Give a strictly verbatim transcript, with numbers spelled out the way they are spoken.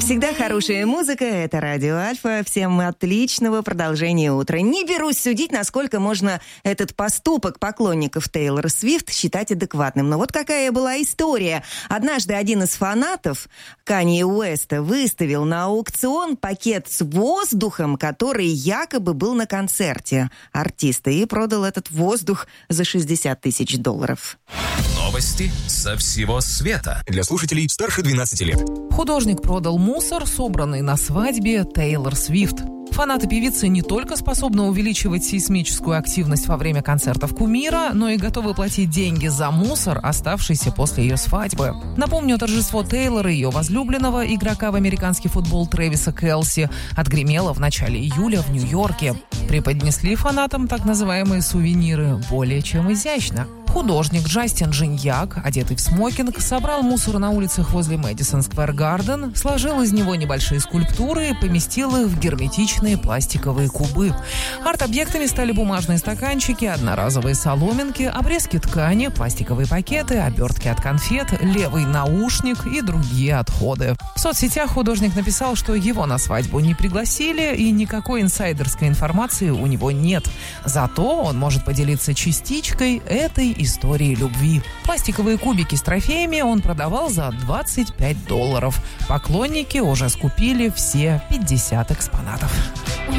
всегда, хорошая музыка — это Радио Альфа. Всем отличного продолжения утра. Не берусь судить, насколько можно этот поступок поклонников Тейлор Свифт считать адекватным. Но вот какая была история. Однажды один из фанатов Канье Уэста выставил на аукцион пакет с воздухом, который якобы был на концерте артиста, и продал этот воздух за шестьдесят тысяч долларов. Новости со всего света. Для слушателей старше двенадцати лет. Художник продал мусор, собранный на свадьбе Тейлор Свифт. Фанаты певицы не только способны увеличивать сейсмическую активность во время концертов кумира, но и готовы платить деньги за мусор, оставшийся после ее свадьбы. Напомню, торжество Тейлор и ее возлюбленного, игрока в американский футбол Трэвиса Келси, отгремело в начале июля в Нью-Йорке. Преподнесли фанатам так называемые сувениры более чем изящно. Художник Джастин Жиньяк, одетый в смокинг, собрал мусор на улицах возле Мэдисон Сквер Гарден, сложил из него небольшие скульптуры и поместил их в герметичные пластиковые кубы. Арт-объектами стали бумажные стаканчики, одноразовые соломинки, обрезки ткани, пластиковые пакеты, обертки от конфет, левый наушник и другие отходы. В соцсетях художник написал, что его на свадьбу не пригласили и никакой инсайдерской информации у него нет. Зато он может поделиться частичкой этой истории любви. Пластиковые кубики с трофеями он продавал за двадцать пять долларов. Поклонники уже скупили все пятьдесят экспонатов.